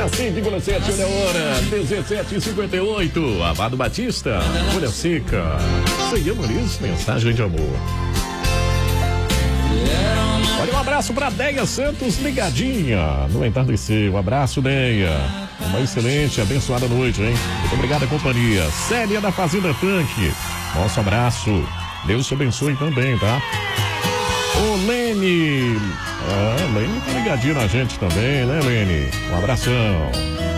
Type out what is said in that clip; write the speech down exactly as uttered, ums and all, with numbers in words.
Tá sim, vírgula sete, olha a hora, dezessete e cinquenta e oito. Amado Batista, Folha Seca. Sei Muniz, mensagem de amor. Olha, um abraço pra Deia Santos, ligadinha no entardecer. Um abraço, Deia. Uma excelente, abençoada noite, hein? Muito obrigado, companhia. Célia da Fazenda Tanque. Nosso abraço. Deus te abençoe também, tá? Ô, Lene. Ah, Lene tá ligadinho na gente também, né, Lene? Um abração.